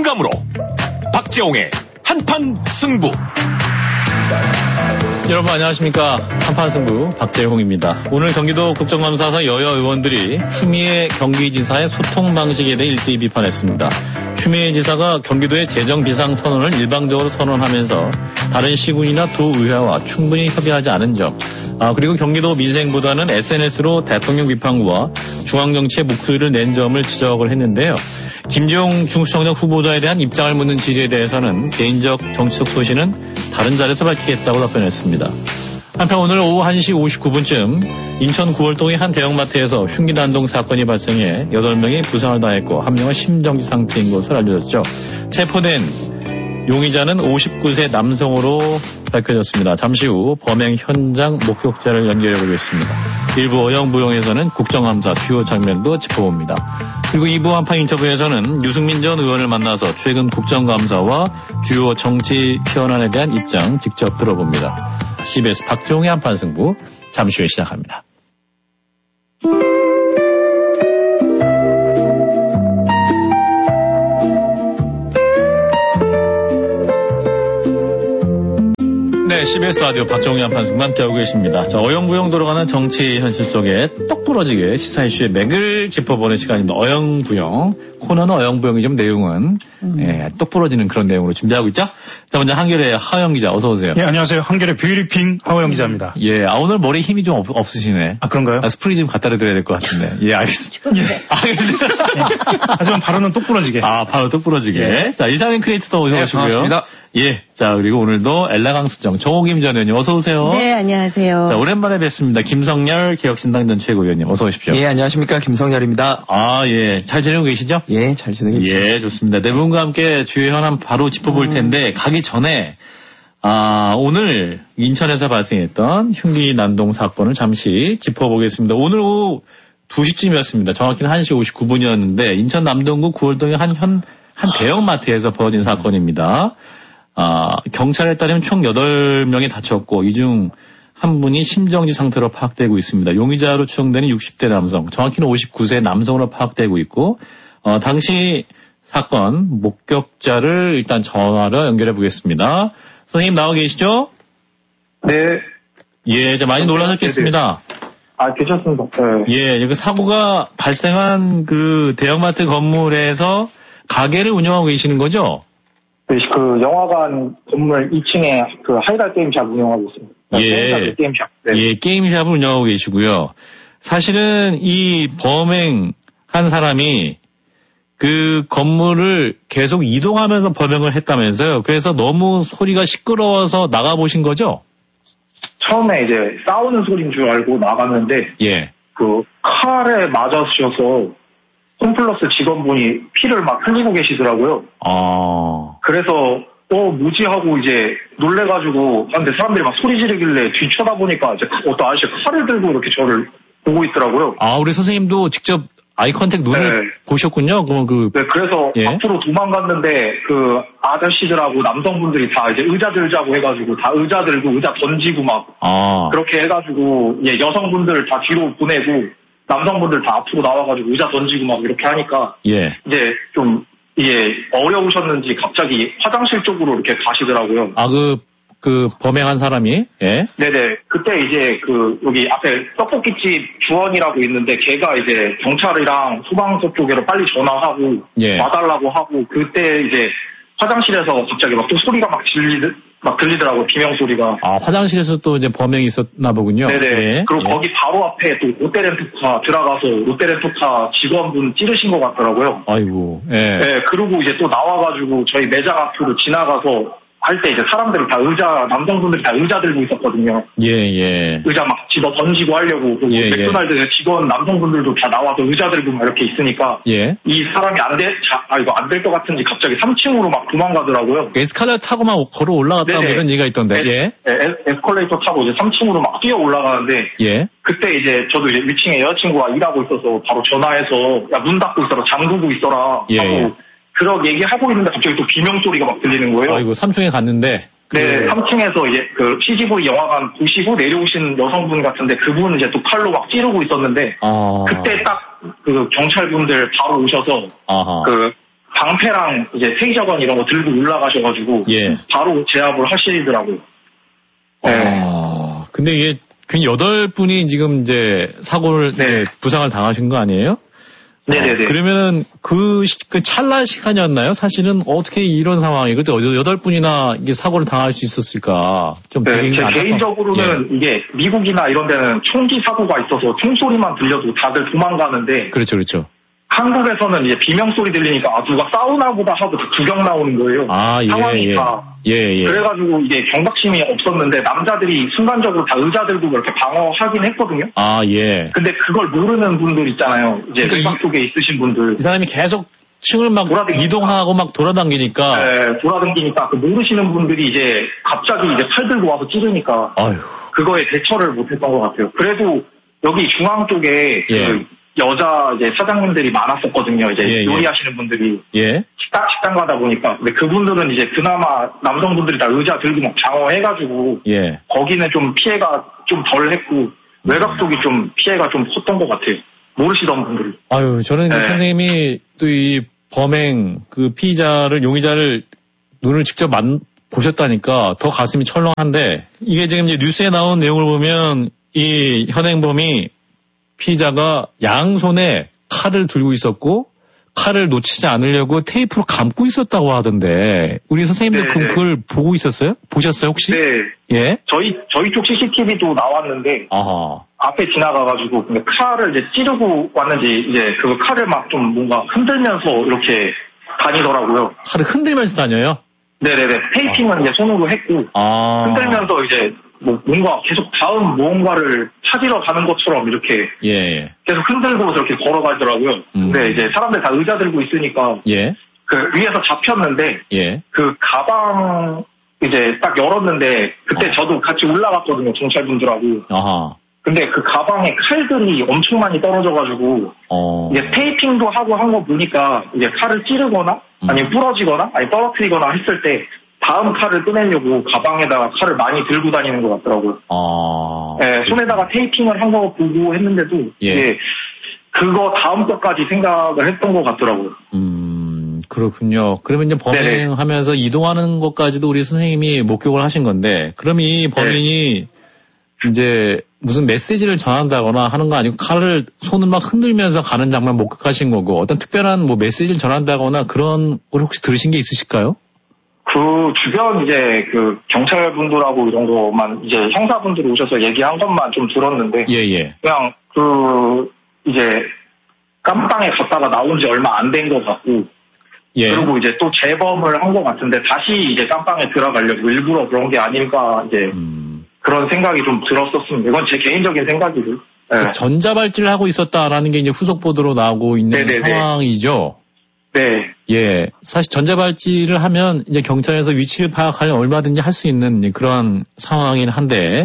실감으로 박재홍의 한판 승부. 여러분 안녕하십니까. 한판 승부 박재홍입니다. 오늘 경기도 국정감사에서 여야 의원들이 추미애 경기지사의 소통 방식에 대해 일제히 비판했습니다. 추미애 지사가 경기도의 재정 비상 선언을 일방적으로 선언하면서 다른 시군이나 도의회와 충분히 협의하지 않은 점, 그리고 경기도 민생보다는 SNS로 대통령 비판과 중앙정치의 목소리를 낸 점을 지적을 했는데요. 김재용 중수청장 후보자에 대한 입장을 묻는 질의에 대해서는 개인적 정치적 소신은 다른 자리에서 밝히겠다고 답변했습니다. 한편 오늘 오후 1시 59분쯤 인천 구월동의 한 대형마트에서 흉기 난동 사건이 발생해 8명이 부상을 당했고 1명은 심정지 상태인 것으로 알려졌죠. 체포된 용의자는 59세 남성으로 밝혀졌습니다. 잠시 후 범행 현장 목격자를 연결해 보겠습니다. 일부 어영부영에서는 국정감사 주요 장면도 짚어봅니다. 그리고 2부 한판 인터뷰에서는 유승민 전 의원을 만나서 최근 국정감사와 주요 정치 현안에 대한 입장 직접 들어봅니다. CBS 박재홍의 한판 승부 잠시 후에 시작합니다. 네, CBS 라디오 박정희 한판승부 함께하고 계십니다. 자, 어영부영 돌아가는 정치 현실 속에 똑 부러지게 시사 이슈의 맥을 짚어보는 시간입니다. 어영부영. 코너는 어영부영이지만 내용은 똑 부러지는 그런 내용으로 준비하고 있죠. 자, 먼저 한겨레 하영 기자 어서 오세요. 예, 안녕하세요. 한겨레 뷰리핑 하영 기자입니다. 예, 오늘 머리 힘이 좀 없으시네. 아, 그런가요? 스프레이 좀 갖다 드려야 될 것 같은데. 예, 알겠습니다. 예. 알겠습니다. 하지만 바로는 똑 부러지게. 바로 똑 부러지게. 예. 자, 이상인 크리에이터도 어서 오시고요. 반갑습니다. 예. 자, 그리고 오늘도 엘라강스정 정호김 전 의원님 어서 오세요. 네, 안녕하세요. 자, 오랜만에 뵙습니다. 김성열 개혁신당 전 최고위원님 어서 오십시오. 예, 안녕하십니까. 김성열입니다. 예. 잘 지내고 계시죠? 예, 잘 지내고 있습니다. 예, 좋습니다. 네 분과 함께 주요 현안 바로 짚어볼 텐데 가기 전에 오늘 인천에서 발생했던 흉기 난동 사건을 잠시 짚어보겠습니다. 오늘 오후 2시쯤이었습니다. 정확히는 1시 59분이었는데 인천 남동구 구월동의 한 대형마트에서 벌어진 사건입니다. 경찰에 따르면 총 8명이 다쳤고 이 중 한 분이 심정지 상태로 파악되고 있습니다. 용의자로 추정되는 60대 남성, 정확히는 59세 남성으로 파악되고 있고 당시 사건 목격자를 일단 전화로 연결해 보겠습니다. 선생님 나와 계시죠? 네. 예, 이제 많이 놀라셨겠습니다. 괜찮습니다. 네. 예, 그 사고가 발생한 그 대형마트 건물에서 가게를 운영하고 계시는 거죠? 네, 그 영화관 건물 2층에 그 하이달 게임샵 운영하고 있습니다. 예. 게임샵. 네. 예, 게임샵을 운영하고 계시고요. 사실은 이 범행한 사람이 그 건물을 계속 이동하면서 범행을 했다면서요. 그래서 너무 소리가 시끄러워서 나가보신 거죠? 처음에 이제 싸우는 소리인 줄 알고 나갔는데, 예. 그 칼에 맞아주셔서 홈플러스 직원분이 피를 막 흘리고 계시더라고요. 그래서 뭐지 하고 이제 놀래가지고 근데 사람들이 막 소리 지르길래 뒤쳐다보니까 이제 어떤 아저씨가 칼을 들고 이렇게 저를 보고 있더라고요. 우리 선생님도 직접 아이 컨택 눈을 보셨군요. 그럼 네, 그래서 앞으로 도망갔는데 그 아저씨들하고 남성분들이 다 이제 의자 들자고 해가지고 다 의자 들고 의자 던지고 막 그렇게 해가지고 여성분들 다 뒤로 보내고 남성분들 다 앞으로 나와가지고 의자 던지고 막 이렇게 하니까 이제 좀 어려우셨는지 갑자기 화장실 쪽으로 이렇게 가시더라고요. 그 범행한 사람이? 예. 네네. 그때 이제 여기 앞에 떡볶이집 주원이라고 있는데 걔가 이제 경찰이랑 소방서 쪽으로 빨리 전화하고 와달라고 하고 그때 이제 화장실에서 갑자기 막 또 소리가 막 들리더라고요. 비명 소리가. 화장실에서 또 이제 범행이 있었나 보군요. 네네. 그리고 거기 바로 앞에 또 롯데렌터카 들어가서 롯데렌터카 직원분 찌르신 것 같더라고요. 아이고. 네. 그리고 이제 또 나와가지고 저희 매장 앞으로 지나가서 할 때 이제 사람들이 다 남성분들이 다 의자 들고 있었거든요. 의자 막 집어 던지고 하려고. 그리고 맥도날드 직원 남성분들도 다 나와서 의자 들고 막 이렇게 있으니까. 이 사람이 이거 안 될 것 같은지 갑자기 3층으로 막 도망가더라고요. 에스컬레이터 타고 막 걸어 올라갔다 이런 얘기가 있던데. 에스컬레이터 타고 이제 3층으로 막 뛰어 올라가는데. 그때 이제 저도 이제 위층에 여자친구가 일하고 있어서 바로 전화해서 야, 문 닫고 있어라, 잠그고 있어라 하고. 그런 얘기하고 있는데 갑자기 또 비명 소리가 막 들리는 거예요. 아이고, 3층에 갔는데. 네, 3층에서 이제 그 CGV 영화관 보시고 내려오신 여성분 같은데 그분 이제 또 칼로 막 찌르고 있었는데 그때 딱 그 경찰분들 바로 오셔서 그 방패랑 이제 테이저건 이런 거 들고 올라가셔가지고 예. 바로 제압을 하시더라고요. 근데 이게 그 8분이 지금 이제 사고를 네. 부상을 당하신 거 아니에요? 네네네. 그러면은 그 찰나 시간이었나요? 사실은 어떻게 이런 상황이 그때 8분이나 이게 사고를 당할 수 있었을까? 좀 네, 제 개인적으로는 이게 미국이나 이런 데는 총기 사고가 있어서 총소리만 들려도 다들 도망가는데. 그렇죠. 한국에서는 이제 비명소리 들리니까 누가 싸우나 보다 하고 구경 나오는 거예요. 상황이 다. 그래가지고 이게 경각심이 없었는데 남자들이 순간적으로 다 의자 들고 그렇게 방어하긴 했거든요. 근데 그걸 모르는 분들 있잖아요. 이제 외곽 쪽에 있으신 분들. 이 사람이 계속 층을 막 이동하고 막 돌아다니니까. 네, 돌아다니니까 그 모르시는 분들이 이제 갑자기 이제 팔 들고 와서 찌르니까. 그거에 대처를 못했던 것 같아요. 그래도 여기 중앙 쪽에 그 여자 이제 사장님들이 많았었거든요. 이제 요리하시는 분들이 식당 가다 보니까. 근데 그분들은 이제 그나마 남성분들이 다 의자 들고 막 방어해가지고 거기는 좀 피해가 좀 덜 했고 외곽 쪽이 좀 피해가 좀 컸던 것 같아요. 모르시던 분들이. 저는 선생님이 또 이 범행 그 피의자를 용의자를 눈을 직접 보셨다니까 더 가슴이 철렁한데 이게 지금 이제 뉴스에 나온 내용을 보면 이 현행범이 피의자가 양손에 칼을 들고 있었고 칼을 놓치지 않으려고 테이프로 감고 있었다고 하던데 우리 선생님도 그걸 보고 있었어요? 보셨어요 혹시? 네. 저희 쪽 CCTV도 나왔는데 앞에 지나가가지고 근데 칼을 이제 찌르고 왔는지 이제 그 칼을 막 좀 뭔가 흔들면서 이렇게 다니더라고요. 칼을 흔들면서 다녀요? 네네네. 테이핑은 이제 손으로 했고 흔들면서 이제 뭔가 계속 다음 무언가를 찾으러 가는 것처럼 이렇게 계속 흔들고 저렇게 걸어가더라고요. 근데 이제 사람들 다 의자 들고 있으니까 그 위에서 잡혔는데 그 가방 이제 딱 열었는데 그때 저도 같이 올라갔거든요. 경찰분들하고. 근데 그 가방에 칼들이 엄청 많이 떨어져가지고 이제 테이핑도 하고 한 거 보니까 이제 칼을 찌르거나 아니면 부러지거나 아니 떨어뜨리거나 했을 때 다음 칼을 꺼내려고 가방에다가 칼을 많이 들고 다니는 것 같더라고요. 손에다가 테이핑을 한 거 보고 했는데도 이제 그거 다음 것까지 생각을 했던 것 같더라고요. 그렇군요. 그러면 이제 범행하면서 이동하는 것까지도 우리 선생님이 목격을 하신 건데, 그럼 이 범인이 이제 무슨 메시지를 전한다거나 하는 거 아니고 칼을 손을 막 흔들면서 가는 장면 목격하신 거고, 어떤 특별한 뭐 메시지를 전한다거나 그런 걸 혹시 들으신 게 있으실까요? 그 주변 이제 그 경찰분들하고 이런 거만 이제 형사분들이 오셔서 얘기한 것만 좀 들었는데 그냥 그 이제 깜빵에 갔다가 나온 지 얼마 안 된 것 같고 그리고 이제 또 재범을 한 것 같은데 다시 이제 깜빵에 들어가려고 일부러 그런 게 아닐까 이제 그런 생각이 좀 들었었습니다. 이건 제 개인적인 생각이고. 그 전자발찌를 하고 있었다라는 게 이제 후속 보도로 나오고 있는 상황이죠. 사실 전자발찌를 하면 이제 경찰에서 위치를 파악하려 얼마든지 할 수 있는 그런 상황이긴 한데.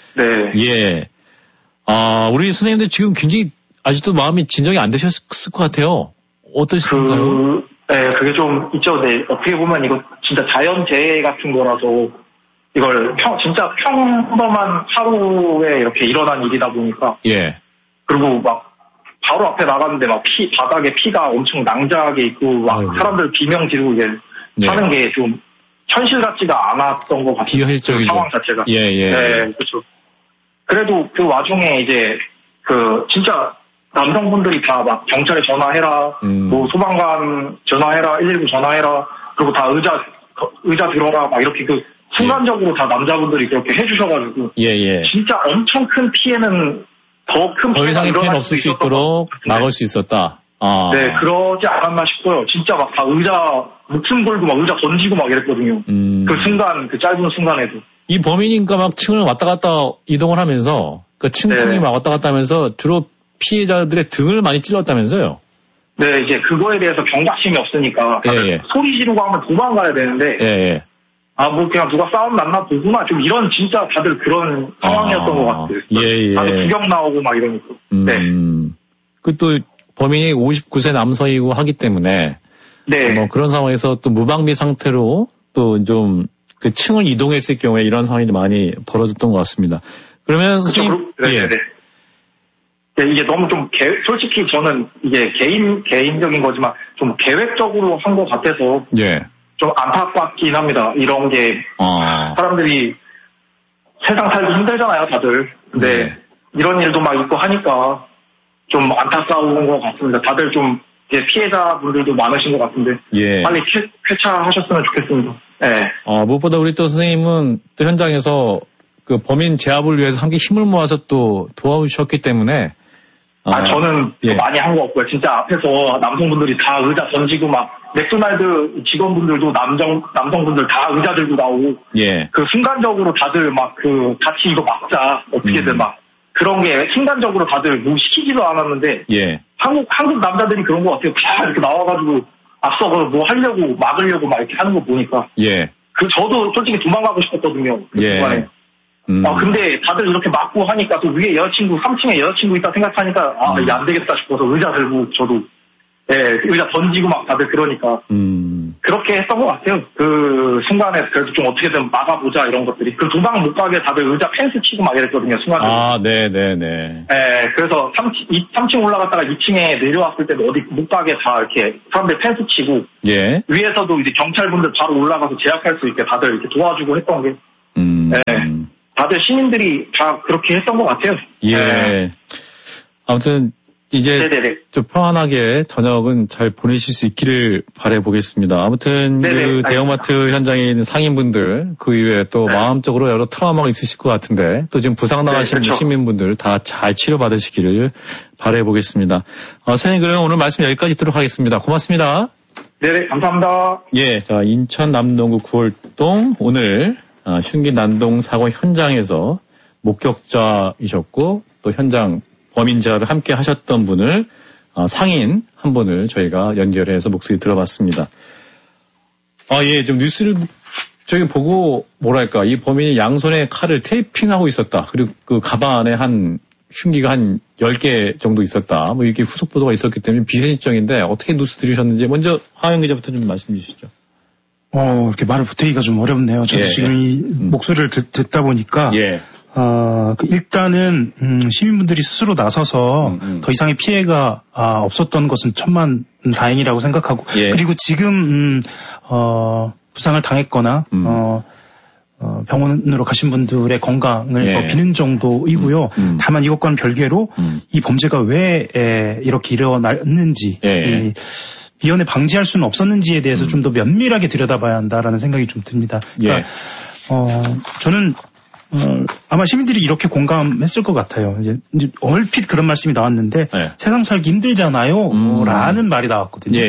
우리 선생님들 지금 굉장히 아직도 마음이 진정이 안 되셨을 것 같아요. 어떠신가요? 그게 좀 있죠. 어떻게 보면 이거 진짜 자연재해 같은 거라서 이걸 진짜 평범한 하루에 이렇게 일어난 일이다 보니까. 그리고 막 바로 앞에 나갔는데 막 바닥에 피가 엄청 낭자하게 있고 막 사람들 비명 지르고 이제 하는 게 좀 현실 같지가 않았던 것 같아요. 비현실적이죠. 상황 자체가. 그렇죠. 그래도 그 와중에 이제 그 진짜 남성분들이 다 막 경찰에 전화해라, 뭐 소방관 전화해라, 119 전화해라, 그리고 다 의자 들어라 막 이렇게 그 순간적으로 다 남자분들이 그렇게 해주셔가지고 진짜 엄청 큰 피해는 더 이상의 피해는 없을 수 있도록 막을 수 있었다. 그러지 않았나 싶어요. 진짜 막 다 의자 목숨 걸고 막 의자 던지고 막 이랬거든요. 그 순간, 그 짧은 순간에도. 이 범인인가 막 층을 왔다 갔다 이동을 하면서 그 층이 막 왔다 갔다 하면서 주로 피해자들의 등을 많이 찔렀다면서요? 이제 그거에 대해서 경각심이 없으니까 소리 지르고 하면 도망가야 되는데 뭐 그냥 누가 싸움 났나 보구나. 좀 이런 진짜 다들 그런 상황이었던 것 같아요. 다들 구경 나오고 막 이러니까. 그 또 범인이 59세 남성이고 하기 때문에 뭐 그런 상황에서 또 무방비 상태로 또 좀 그 층을 이동했을 경우에 이런 상황이 많이 벌어졌던 것 같습니다. 그러면 이게 너무 좀 솔직히 저는 이게 개인적인 거지만 좀 계획적으로 한 것 같아서 예. 좀 안타깝긴 합니다. 이런 게 사람들이 세상 살기 힘들잖아요, 다들. 근데 이런 일도 막 있고 하니까 좀 안타까운 것 같습니다. 다들 좀 이제 피해자분들도 많으신 것 같은데 빨리 쾌차하셨으면 좋겠습니다. 네. 무엇보다 우리 또 선생님은 또 현장에서 그 범인 제압을 위해서 함께 힘을 모아서 또 도와주셨기 때문에 저는 많이 한 거 없고요. 진짜 앞에서 남성분들이 다 의자 던지고 막 맥도날드 직원분들도 남성분들 다 의자 들고 나오고 그 순간적으로 다들 막 그 같이 이거 막자 어떻게든 막 그런 게 순간적으로 다들 뭐 시키지도 않았는데 한국 남자들이 그런 것 같아요. 다 이렇게 나와가지고 앞서서 뭐 하려고 막으려고 막 이렇게 하는 거 보니까 저도 솔직히 도망가고 싶었거든요. 그 순간에. 근데 다들 이렇게 막고 하니까 또 위에 3층에 여자친구 있다 생각하니까 이게 안 되겠다 싶어서 의자 들고 저도 의자 던지고 막 다들 그러니까 그렇게 했던 것 같아요. 그 순간에 그래도 좀 어떻게든 막아보자 이런 것들이. 그 도망 못 가게 다들 의자 펜스 치고 막 이랬거든요. 순간에. 네네네. 그래서 3층 올라갔다가 2층에 내려왔을 때도 어디 못 가게 다 이렇게 사람들 펜스 치고 위에서도 이제 경찰분들 바로 올라가서 제압할 수 있게 다들 이렇게 도와주고 했던 게 다들 시민들이 다 그렇게 했던 것 같아요. 아무튼 이제 좀 평안하게 저녁은 잘 보내실 수 있기를 바라보겠습니다. 아무튼 그 대형마트 현장에 있는 상인분들 그 이외에 또 마음적으로 여러 트라우마가 있으실 것 같은데 또 지금 부상당하신 시민분들 다 잘 치료받으시기를 바라보겠습니다. 선생님 그럼 오늘 말씀 여기까지 듣도록 하겠습니다. 고맙습니다. 네네 감사합니다. 자 인천 남동구 9월동 오늘 흉기 난동 사고 현장에서 목격자이셨고 또 현장 범인 제압을 함께 하셨던 분을 상인 한 분을 저희가 연결해서 목소리 들어봤습니다. 좀 뉴스를 저희 보고 뭐랄까 이 범인이 양손에 칼을 테이핑하고 있었다. 그리고 그 가방 안에 흉기가 한 10개 정도 있었다. 뭐 이렇게 후속 보도가 있었기 때문에 비현실적인데 어떻게 뉴스 들으셨는지 먼저 하영 기자부터 좀 말씀 주시죠. 이렇게 말을 붙이기가 좀 어렵네요. 저도 지금 이 목소리를 듣다 보니까 일단은 시민분들이 스스로 나서서 더 이상의 피해가 없었던 것은 천만 다행이라고 생각하고 그리고 지금 부상을 당했거나 병원으로 가신 분들의 건강을 더 비는 정도이고요. 다만 이것과는 별개로 이 범죄가 왜 이렇게 일어났는지 미연에 방지할 수는 없었는지에 대해서 좀 더 면밀하게 들여다봐야 한다라는 생각이 좀 듭니다. 그러니까 저는 아마 시민들이 이렇게 공감했을 것 같아요. 이제 얼핏 그런 말씀이 나왔는데 세상 살기 힘들잖아요. 라는 말이 나왔거든요.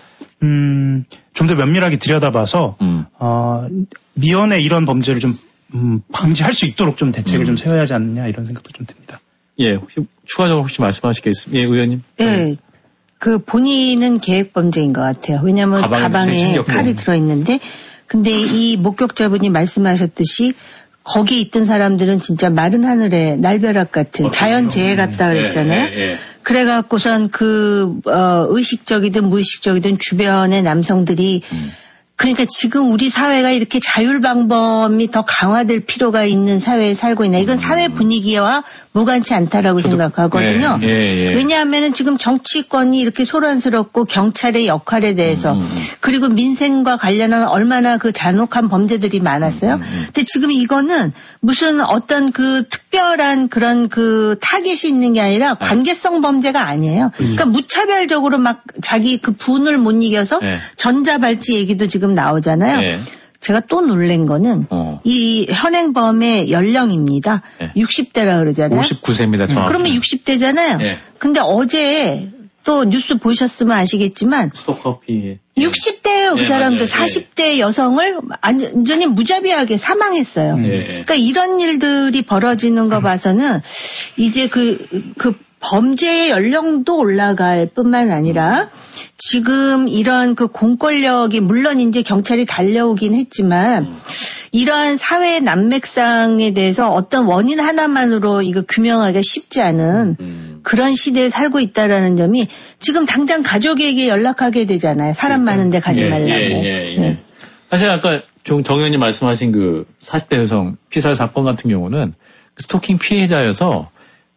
좀 더 면밀하게 들여다봐서 미연에 이런 범죄를 좀 방지할 수 있도록 좀 대책을 좀 세워야 하지 않느냐 이런 생각도 좀 듭니다. 혹시 추가적으로 말씀하시겠습니까? 의원님. 그 본인은 계획 범죄인 것 같아요. 왜냐하면 가방에 칼이 들어있는데 근데 이 목격자분이 말씀하셨듯이 거기 있던 사람들은 진짜 마른 하늘에 날벼락 같은 자연재해 같다 그랬잖아요. 그래갖고선 의식적이든 무의식적이든 주변의 남성들이 그러니까 지금 우리 사회가 이렇게 자율방범이 더 강화될 필요가 있는 사회에 살고 있나. 이건 사회 분위기와 무관치 않다라고 생각하거든요. 왜냐하면은 지금 정치권이 이렇게 소란스럽고 경찰의 역할에 대해서 그리고 민생과 관련한 얼마나 그 잔혹한 범죄들이 많았어요. 근데 지금 이거는 무슨 어떤 그 특별한 그런 그 타겟이 있는 게 아니라 관계성 범죄가 아니에요. 그러니까 무차별적으로 막 자기 그 분을 못 이겨서 전자발찌 얘기도 지금 나오잖아요. 제가 또 놀란 거는 이 현행범의 연령입니다. 60대라 그러잖아요. 59세입니다. 정확히. 그러면 60대잖아요. 근데 어제 또 뉴스 보셨으면 아시겠지만 스토커피 60대예요. 그 사람도 40대 여성을 완전히 무자비하게 사망했어요. 그러니까 이런 일들이 벌어지는 거 봐서는 이제 그 범죄의 연령도 올라갈 뿐만 아니라 지금 이런 그 공권력이 물론 이제 경찰이 달려오긴 했지만 이러한 사회 난맥상에 대해서 어떤 원인 하나만으로 이거 규명하기가 쉽지 않은 그런 시대에 살고 있다라는 점이 지금 당장 가족에게 연락하게 되잖아요. 사람 많은 데 가지 말라고. 사실 아까 정 의원님 말씀하신 그 40대 여성 피살 사건 같은 경우는 스토킹 피해자여서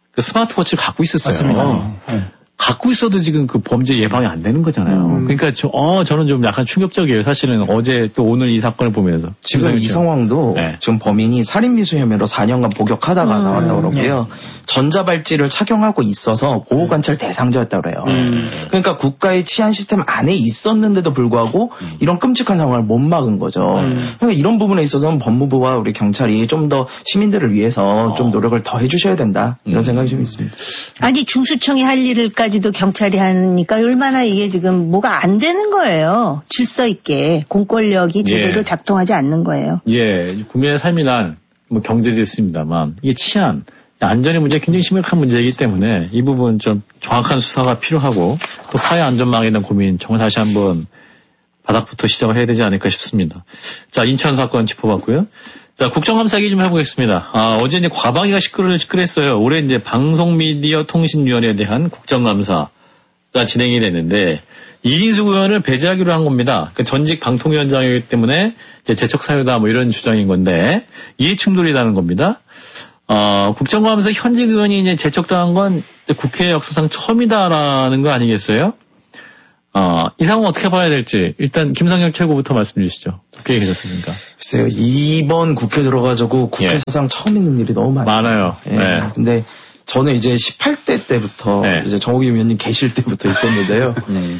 그 스마트워치를 갖고 있었어요. 맞습니다. 갖고 있어도 지금 그 범죄 예방이 안 되는 거잖아요. 그러니까 저는 좀 약간 충격적이에요. 사실은 어제 또 오늘 이 사건을 보면서. 지금 이 상황도 지금 범인이 살인미수 혐의로 4년간 복역하다가 나왔다고 그러고요. 전자발찌를 착용하고 있어서 보호관찰 대상자였다고 그래요. 그러니까 국가의 치안 시스템 안에 있었는데도 불구하고 이런 끔찍한 상황을 못 막은 거죠. 그러니까 이런 부분에 있어서는 법무부와 우리 경찰이 좀 더 시민들을 위해서 좀 노력을 더 해주셔야 된다. 이런 생각이 좀 있습니다. 아니 중수청이 할 일을까지도 경찰이 하니까 얼마나 이게 지금 뭐가 안 되는 거예요. 질서 있게 공권력이 제대로 작동하지 않는 거예요. 예, 국민의 삶이란 뭐 경제도 있습니다만 이게 치안, 안전의 문제 굉장히 심각한 문제이기 때문에 이 부분 좀 정확한 수사가 필요하고 또 사회 안전망에 대한 고민 정말 다시 한번 바닥부터 시작을 해야 되지 않을까 싶습니다. 자, 인천 사건 짚어봤고요. 자, 국정감사 얘기 좀 해보겠습니다. 어제 이제 과방위가 시끌했어요. 올해 이제 방송미디어통신위원회에 대한 국정감사가 진행이 됐는데, 이인숙 의원을 배제하기로 한 겁니다. 그러니까 전직 방통위원장이기 때문에 이제 재척 사유다 뭐 이런 주장인 건데, 이해충돌이라는 겁니다. 국정감사 현직 의원이 이제 재척당한 건 국회 역사상 처음이다라는 거 아니겠어요? 이 상황 어떻게 봐야 될지 일단 김성현 최고부터 말씀 주시죠. 어떻게 계셨습니까? 글쎄요, 이번 국회 들어가지고 국회 사상 처음 있는 일이 너무 많아요. 근데 저는 이제 18대 때부터 이제 정호기 위원님 계실 때부터 있었는데요.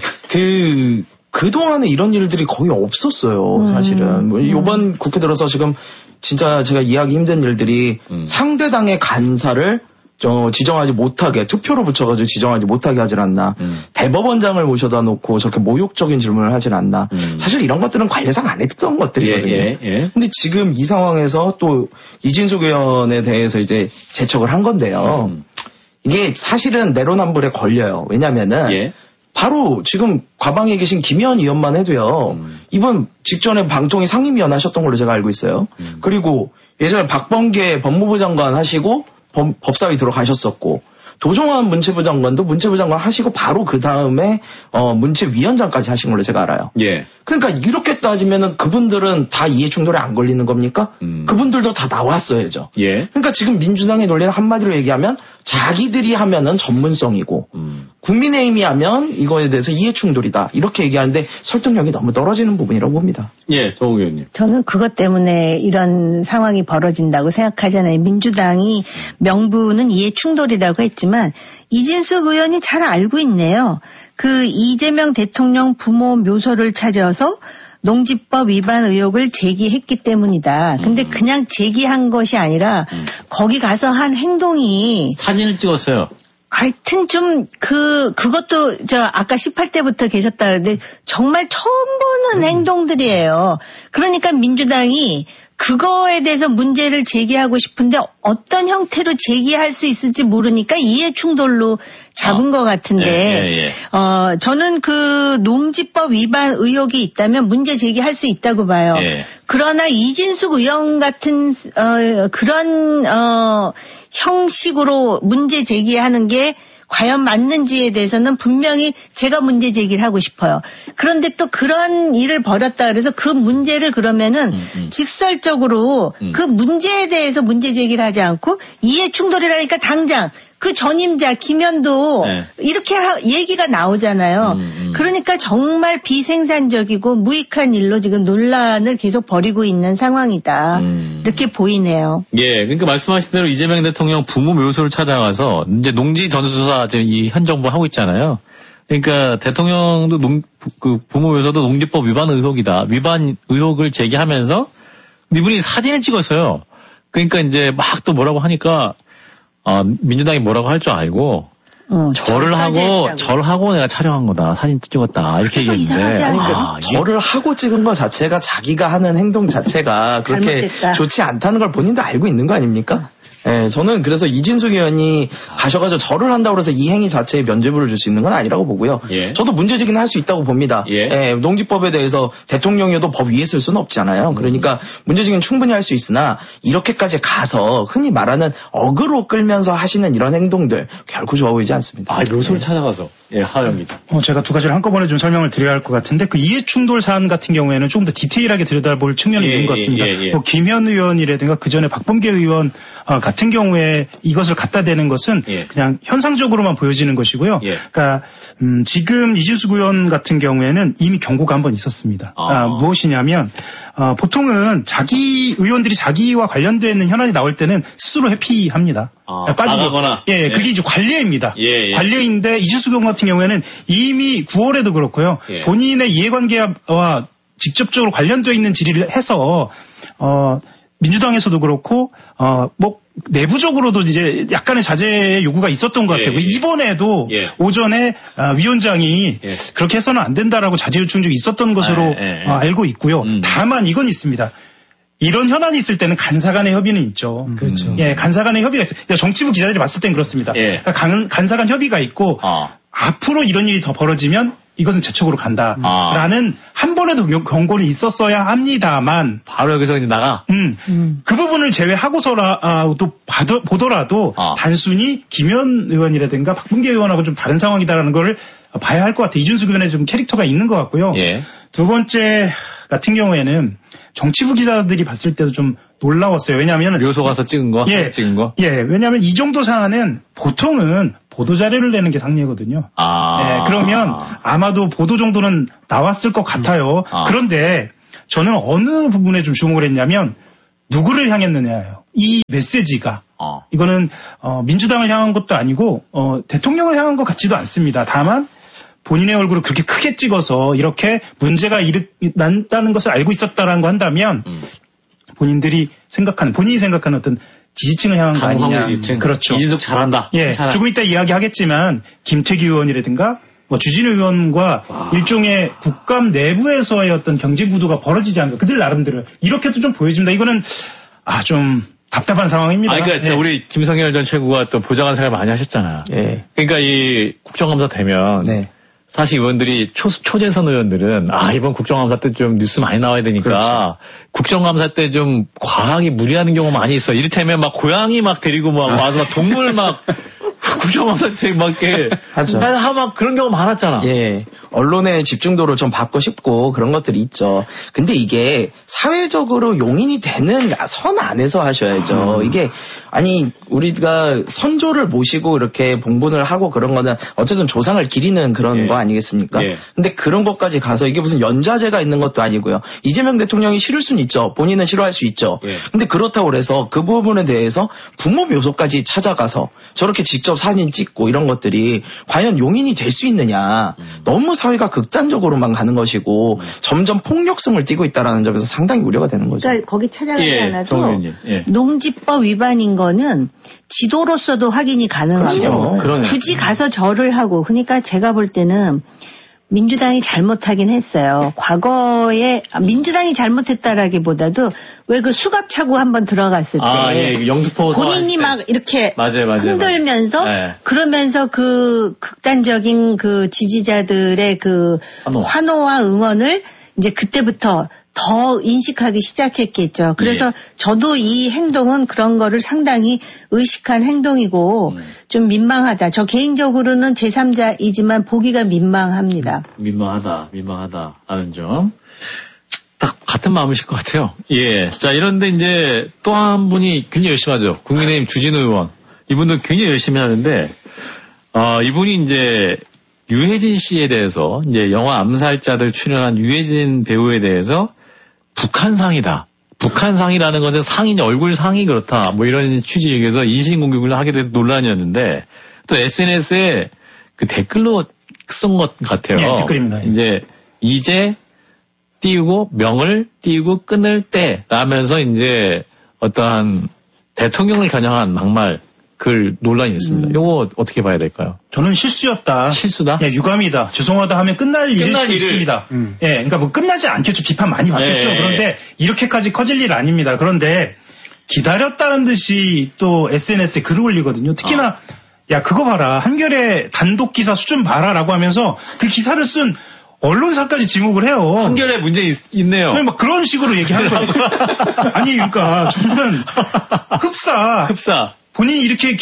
그동안에 이런 일들이 거의 없었어요, 사실은. 뭐 이번 국회 들어서 지금 진짜 제가 이해하기 힘든 일들이 상대당의 간사를 지정하지 못하게, 투표로 붙여가지고 지정하지 못하게 하질 않나. 대법원장을 모셔다 놓고 저렇게 모욕적인 질문을 하질 않나. 사실 이런 것들은 관례상 안 했던 것들이거든요. 근데 지금 이 상황에서 또 이진숙 의원에 대해서 이제 재척을 한 건데요. 이게 사실은 내로남불에 걸려요. 왜냐면은 바로 지금 과방에 계신 김의원 의원만 해도요. 이번 직전에 방통위 상임위원 하셨던 걸로 제가 알고 있어요. 그리고 예전에 박범계 법무부 장관 하시고 법사위 들어가셨었고, 도종환 문체부 장관도 문체부 장관 하시고 바로 그 다음에 문체위원장까지 하신 걸로 제가 알아요. 그러니까 이렇게 따지면은 그분들은 다 이해충돌에 안 걸리는 겁니까? 그분들도 다 나왔어야죠. 그러니까 지금 민주당의 논리는 한마디로 얘기하면 자기들이 하면은 전문성이고 국민의힘이 하면 이거에 대해서 이해충돌이다 이렇게 얘기하는데 설득력이 너무 떨어지는 부분이라고 봅니다. 정우 의원님. 저는 그것 때문에 이런 상황이 벌어진다고 생각하잖아요. 민주당이 명분은 이해충돌이라고 했지만 이진숙 의원이 잘 알고 있네요. 그 이재명 대통령 부모 묘소를 찾아서 농지법 위반 의혹을 제기했기 때문이다. 근데 그냥 제기한 것이 아니라 거기 가서 한 행동이 사진을 찍었어요. 하여튼 좀 그것도 아까 18대부터 계셨다 그러는데 정말 처음 보는 행동들이에요. 그러니까 민주당이 그거에 대해서 문제를 제기하고 싶은데 어떤 형태로 제기할 수 있을지 모르니까 이해충돌로 잡은 것 같은데 저는 그 농지법 위반 의혹이 있다면 문제 제기할 수 있다고 봐요. 그러나 이진숙 의원 같은 그런 형식으로 문제 제기하는 게 과연 맞는지에 대해서는 분명히 제가 문제 제기를 하고 싶어요. 그런데 또 그런 일을 벌였다 그래서 그 문제를 그러면은 직설적으로 그 문제에 대해서 문제 제기를 하지 않고 이해충돌이라니까 당장 그 전임자 김현도 이렇게 얘기가 나오잖아요. 그러니까 정말 비생산적이고 무익한 일로 지금 논란을 계속 벌이고 있는 상황이다. 이렇게 보이네요. 그러니까 말씀하신 대로 이재명 대통령 부모 묘소를 찾아가서 이제 농지 전수조사 지금 이 현 정부 하고 있잖아요. 그러니까 대통령도 부모 묘소도 농지법 위반 의혹이다. 위반 의혹을 제기하면서 이분이 사진을 찍었어요. 그러니까 이제 막 또 뭐라고 하니까 민주당이 뭐라고 할 줄 알고 절을 하고 내가 촬영한 거다. 사진 찍었다. 이렇게 얘기했는데. 절을 하고 찍은 것 자체가 자기가 하는 행동 자체가 그렇게 잘못됐다. 좋지 않다는 걸 본인도 알고 있는 거 아닙니까? 저는 그래서 이진숙 의원이 가셔가지고 절을 한다고 해서 이 행위 자체에 면죄부를 줄 수 있는 건 아니라고 보고요. 저도 문제제기는 할 수 있다고 봅니다. 농지법에 대해서 대통령이어도 법 위에 쓸 수는 없잖아요. 그러니까 문제제기는 충분히 할 수 있으나 이렇게까지 가서 흔히 말하는 어그로 끌면서 하시는 이런 행동들 결코 좋아 보이지 않습니다. 묘소를 찾아가서. 예, 하영 기자. 제가 두 가지를 한꺼번에 좀 설명을 드려야 할 것 같은데 그 이해충돌 사안 같은 경우에는 조금 더 디테일하게 들여다볼 측면이 있는 것 같습니다. 뭐 김현 의원이라든가 그 전에 박범계 의원 같은 경우에 이것을 갖다 대는 것은 그냥 현상적으로만 보여지는 것이고요. 그러니까 지금 이진숙 의원 같은 경우에는 이미 경고가 한 번 있었습니다. 무엇이냐면 보통은 자기 의원들이 자기와 관련되어 있는 현안이 나올 때는 스스로 회피합니다. 빠지거나. 그게 이제 관례입니다. 관례인데 이진숙 의원 같은 경우에는 이미 9월에도 그렇고요. 본인의 이해관계와 직접적으로 관련되어 있는 질의를 해서 민주당에서도 그렇고 뭐 내부적으로도 이제 약간의 자제 요구가 있었던 것 같아요. 이번에도 오전에 위원장이 그렇게 해서는 안 된다라고 자제 요청이 있었던 것으로 알고 있고요. 다만 이건 있습니다. 이런 현안이 있을 때는 간사 간의 협의는 있죠. 그렇죠. 간사 간의 협의가 있어요. 그러니까 정치부 기자들이 봤을 땐 그렇습니다. 그러니까 간사 간 협의가 있고 앞으로 이런 일이 더 벌어지면 이것은 제척으로 간다라는 한 번에도 경고는 있었어야 합니다만 바로 여기서 이제 나가. 그 부분을 제외하고서라도 보더라도 단순히 김현 의원이라든가 박범계 의원하고 좀 다른 상황이다라는 걸 봐야 할 것 같아요. 이준숙 의원의 좀 캐릭터가 있는 것 같고요. 두 번째 같은 경우에는 정치부 기자들이 봤을 때도 좀 놀라웠어요. 왜냐하면 묘소 가서 찍은 거, 찍은 거. 왜냐하면 이 정도 사안은 보통은 보도 자료를 내는 게 상례거든요. 그러면 아마도 보도 정도는 나왔을 것 같아요. 그런데 저는 어느 부분에 좀 주목을 했냐면 누구를 향했느냐예요. 이 메시지가 이거는 민주당을 향한 것도 아니고 대통령을 향한 것 같지도 않습니다. 다만 본인의 얼굴을 그렇게 크게 찍어서 이렇게 문제가 난다는 것을 알고 있었다라는 거 한다면 본인이 생각하는 어떤 지지층을 향한 거 아니냐. 지지층. 그렇죠. 이진숙 잘한다. 조금 이따 이야기하겠지만 김태기 의원이라든가 뭐 주진우 의원과 일종의 국감 내부에서의 어떤 경제 구도가 벌어지지 않을까. 그들 나름대로 이렇게도 좀 보여집니다. 이거는 좀 답답한 상황입니다. 그러니까 우리 김성열 전 최고가 또 보좌관 생활 많이 하셨잖아. 그러니까 이 국정감사 되면 사실 의원들이 초재선 의원들은 이번 국정감사 때 좀 뉴스 많이 나와야 되니까 그렇죠. 국정감사 때 좀 과하게 무리하는 경우가 많이 있어. 이를테면 막 고양이 막 데리고 막 와서 막 동물 막 국정감사 때 막 이렇게 막 그런 경우 많았잖아. 언론의 집중도를 좀 받고 싶고 그런 것들이 있죠. 근데 이게 사회적으로 용인이 되는 선 안에서 하셔야죠. 이게 우리가 선조를 모시고 이렇게 봉분을 하고 그런 거는 어쨌든 조상을 기리는 그런 거 아니겠습니까? 근데 그런 것까지 가서 이게 무슨 연좌제가 있는 것도 아니고요. 이재명 대통령이 싫을 수는 있죠. 본인은 싫어할 수 있죠. 근데 그렇다고 해서 그 부분에 대해서 부모 묘소까지 찾아가서 저렇게 직접 사진 찍고 이런 것들이 과연 용인이 될 수 있느냐. 너무 사회가 극단적으로만 가는 것이고 점점 폭력성을 띠고 있다는 점에서 상당히 우려가 되는 거죠. 그러니까 거기 찾아가지 않아도 농지법 위반인 거는 지도로서도 확인이 가능하고 굳이 가서 절을 하고 그러니까 제가 볼 때는 민주당이 잘못하긴 했어요. 과거에 민주당이 잘못했다라기보다도 왜 그 수갑차고 한번 들어갔을 때 영등포 본인이 막 이렇게 흔들면서 그러면서 그 극단적인 그 지지자들의 그 환호와 응원을 이제 그때부터 더 인식하기 시작했겠죠. 그래서 저도 이 행동은 그런 거를 상당히 의식한 행동이고 좀 민망하다. 저 개인적으로는 제3자이지만 보기가 민망합니다. 민망하다 하는 점. 딱 같은 마음이실 것 같아요. 자, 이런데 이제 또 한 분이 굉장히 열심히 하죠. 국민의힘 주진우 의원. 이분도 굉장히 열심히 하는데, 이분이 이제 유해진 씨에 대해서 이제 영화 암살자들 출연한 유해진 배우에 대해서 북한상이다. 북한상이라는 것은 상이 얼굴 상이 그렇다. 뭐 이런 취지에서 인신공격을 하게 돼서 논란이었는데 또 SNS에 그 댓글로 쓴 것 같아요. 댓글입니다. 이제 띄우고 명을 띄우고 끊을 때 라면서 이제 어떠한 대통령을 겨냥한 막말 글 논란이 있습니다. 요거 어떻게 봐야 될까요? 저는 실수였다. 실수다? 유감이다. 죄송하다 하면 끝날 일일 수도 있습니다. 그러니까 뭐 끝나지 않겠죠. 비판 많이 받겠죠. 그런데 이렇게까지 커질 일 아닙니다. 그런데 기다렸다는 듯이 또 SNS에 글을 올리거든요. 특히나 그거 봐라. 한겨레 단독 기사 수준 봐라라고 하면서 그 기사를 쓴 언론사까지 지목을 해요. 한겨레 문제 있네요. 막 그런 식으로 얘기하는 거예요. 그러니까 저는 흡사. 본인이 이렇게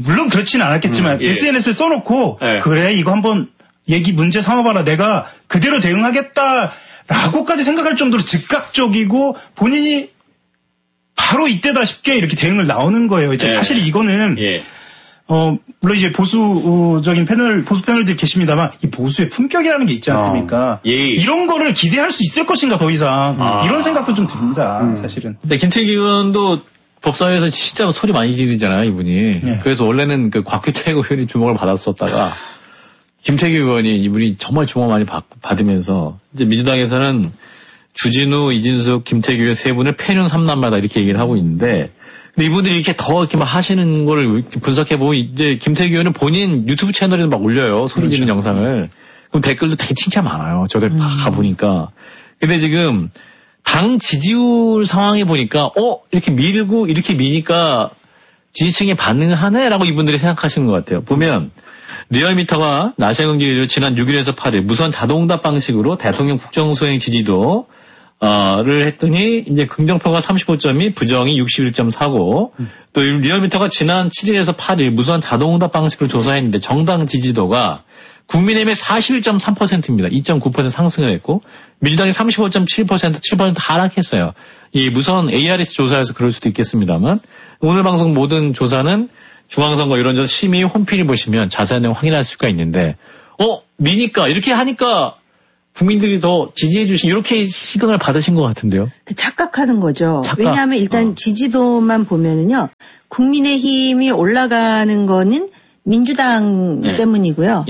물론 그렇지는 않았겠지만 SNS에 써놓고 그래 이거 한번 얘기 문제 삼아봐라 내가 그대로 대응하겠다라고까지 생각할 정도로 즉각적이고 본인이 바로 이때다 싶게 이렇게 대응을 나오는 거예요. 이제 사실 이거는 물론 이제 보수적인 보수 패널들이 계십니다만 이 보수의 품격이라는 게 있지 않습니까? 이런 거를 기대할 수 있을 것인가 더 이상 이런 생각도 좀 듭니다. 사실은. 근데 김태기 의원도 법사위에서 진짜 소리 많이 지르잖아요, 이분이. 그래서 원래는 그 곽규택 의원이 주목을 받았었다가 김태기 의원이 이분이 정말 주목 많이 받으면서 이제 민주당에서는 주진우, 이진숙, 김태기 의원 세 분을 패륜 3남매다 이렇게 얘기를 하고 있는데 근데 이분들이 이렇게 더 이렇게 막 하시는 걸 분석해보면 이제 김태기 의원은 본인 유튜브 채널에도 막 올려요. 소리 지르는 영상을. 그럼 댓글도 되게 칭찬 많아요. 저들 가보니까. 근데 지금 당 지지율 상황에 보니까 이렇게 밀고 이렇게 미니까 지지층이 반응하네라고 이분들이 생각하시는 것 같아요. 보면 리얼미터가 나시아경제를 지난 6일에서 8일 무선 자동응답 방식으로 대통령 국정수행 지지도 를 했더니 이제 긍정표가 35점이 부정이 61.4고 또 리얼미터가 지난 7일에서 8일 무선 자동응답 방식으로 조사했는데 정당 지지도가 국민의힘의 41.3%입니다. 2.9% 상승을 했고 민주당이 35.7% 7% 하락했어요. 이 무선 ARS 조사에서 그럴 수도 있겠습니다만 오늘 방송 모든 조사는 중앙선거 이런저런 심의 홈페이지 보시면 자세한 내용 확인할 수가 있는데 미니까 이렇게 하니까 국민들이 더 지지해 주신 이렇게 시그널을 받으신 것 같은데요. 착각하는 거죠. 왜냐하면 일단 지지도만 보면은요. 국민의힘이 올라가는 거는 민주당 때문이고요.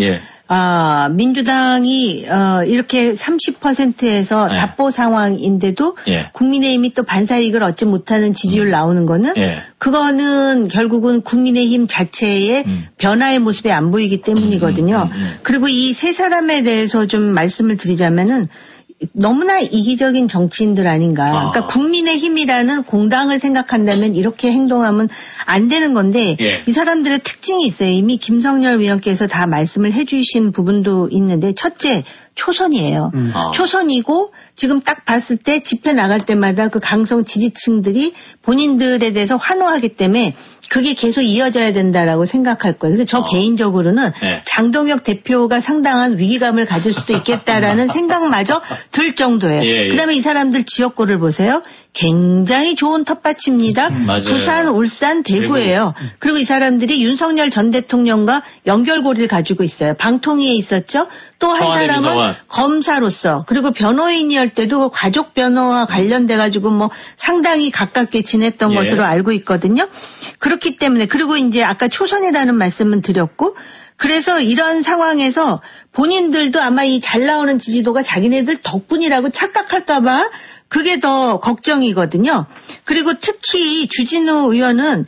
민주당이 이렇게 30%에서 답보 상황인데도 국민의힘이 또 반사이익을 얻지 못하는 지지율 나오는 거는 그거는 결국은 국민의힘 자체의 변화의 모습이 안 보이기 때문이거든요. 그리고 이 세 사람에 대해서 좀 말씀을 드리자면은 너무나 이기적인 정치인들 아닌가. 그러니까 국민의힘이라는 공당을 생각한다면 이렇게 행동하면 안 되는 건데 이 사람들의 특징이 있어요. 이미 김성열 위원께서 다 말씀을 해 주신 부분도 있는데 첫째 초선이에요. 초선이고 지금 딱 봤을 때 집회 나갈 때마다 그 강성 지지층들이 본인들에 대해서 환호하기 때문에 그게 계속 이어져야 된다라고 생각할 거예요. 그래서 저 개인적으로는 장동혁 대표가 상당한 위기감을 가질 수도 있겠다라는 생각마저 들 정도예요. 그다음에 이 사람들 지역구를 보세요. 굉장히 좋은 텃밭입니다. 부산, 울산, 대구예요. 그리고 이 사람들이 윤석열 전 대통령과 연결고리를 가지고 있어요. 방통위에 있었죠. 또 한 사람은 검사로서 그리고 변호인이할 때도 가족 변호와 관련돼 가지고 뭐 상당히 가깝게 지냈던 것으로 알고 있거든요. 그렇기 때문에 그리고 이제 아까 초선이라는 말씀은 드렸고 그래서 이런 상황에서 본인들도 아마 이 잘 나오는 지지도가 자기네들 덕분이라고 착각할까 봐 그게 더 걱정이거든요. 그리고 특히 주진우 의원은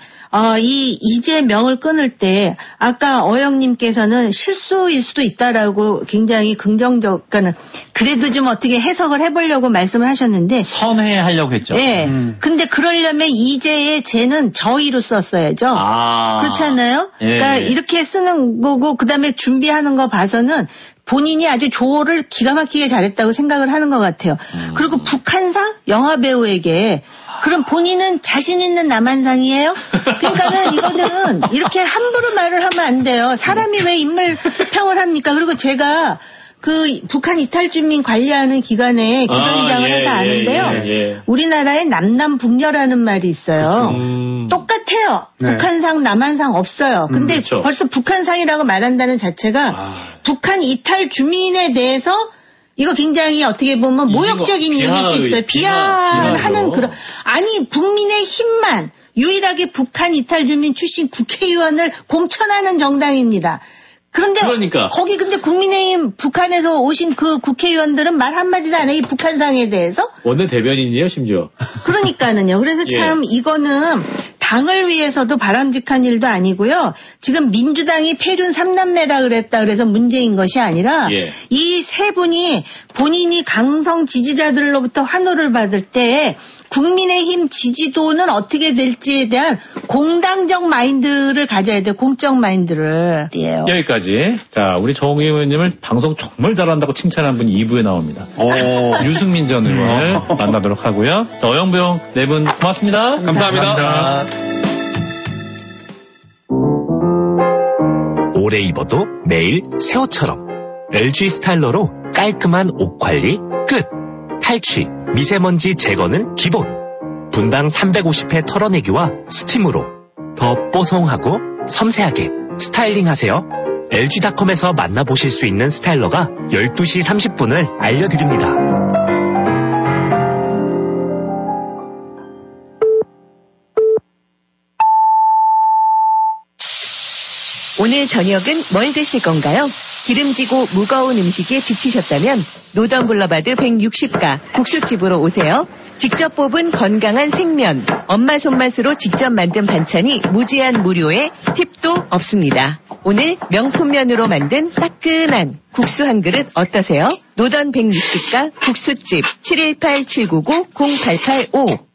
이재명을 끊을 때 아까 어영님께서는 실수일 수도 있다라고 굉장히 긍정적, 그러니까 그래도 좀 어떻게 해석을 해보려고 말씀을 하셨는데 선회하려고 했죠. 네. 근데 그러려면 이재의 재는 저의로 썼어야죠. 그렇지 않나요? 그러니까 이렇게 쓰는 거고 그다음에 준비하는 거 봐서는 본인이 아주 조를 기가 막히게 잘했다고 생각을 하는 것 같아요. 그리고 북한상 영화배우에게 그럼 본인은 자신 있는 남한상이에요? 그러니까는 이거는 이렇게 함부로 말을 하면 안 돼요. 사람이 왜 인물평을 합니까? 그리고 제가 그 북한 이탈주민 관리하는 기관에 기관장을 해서 아는데요. 우리나라에 남남북녀라는 말이 있어요. 똑같아요. 북한상, 남한상 없어요. 근데 벌써 북한상이라고 말한다는 자체가 북한 이탈 주민에 대해서 이거 굉장히 어떻게 보면 모욕적인 얘기일 수 있어요. 비하하는 그런. 아니, 국민의 힘만 유일하게 북한 이탈 주민 출신 국회의원을 공천하는 정당입니다. 그런데 거기 근데 국민의힘 북한에서 오신 그 국회의원들은 말 한마디도 안 해요. 이 북한상에 대해서. 원내 대변인이에요, 심지어. 그러니까는요. 그래서 참 이거는 당을 위해서도 바람직한 일도 아니고요. 지금 민주당이 패륜 3남매라 그랬다 그래서 문제인 것이 아니라 이 세 분이 본인이 강성 지지자들로부터 환호를 받을 때 국민의힘 지지도는 어떻게 될지에 대한 공당적 마인드를 가져야 돼요. 공적 마인드를. 여기까지. 자, 우리 정의 의원님을 방송 정말 잘한다고 칭찬한 분이 2부에 나옵니다. 유승민 전 의원을 만나도록 하고요. 자, 어영부영 네 분 고맙습니다. 감사합니다. 오래 입어도 매일 새 옷처럼. LG 스타일러로 깔끔한 옷 관리 끝. 탈취, 미세먼지 제거는 기본. 분당 350회 털어내기와 스팀으로 더 뽀송하고 섬세하게 스타일링 하세요. LG닷컴에서 만나보실 수 있는 스타일러가 12시 30분을 알려드립니다. 오늘 저녁은 뭘 드실 건가요? 기름지고 무거운 음식에 지치셨다면 노던 블러바드 160가 국수집으로 오세요. 직접 뽑은 건강한 생면, 엄마 손맛으로 직접 만든 반찬이 무제한 무료에 팁도 없습니다. 오늘 명품면으로 만든 따끈한 국수 한 그릇 어떠세요? 노던 160가 국수집 718-799-0885